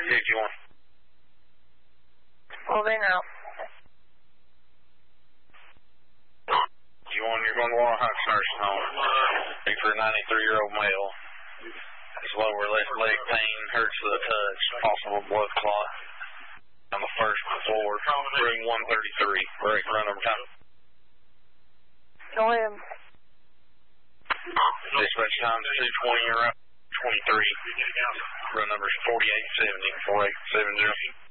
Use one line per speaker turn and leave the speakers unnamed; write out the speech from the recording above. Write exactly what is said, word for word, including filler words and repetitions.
fifty-one.
Moving out.
You want, you're going to Laurel Heights Nursing Home. Be for a ninety-three-year-old male. His lower left leg pain, hurts to the touch, possible blood clot. On the first floor, room one thirty-three. Break, run over time.
Go ahead.
Dispatch time is two twenty, you're out twenty-three. Run number is forty-eight seventy, forty-eight seventy.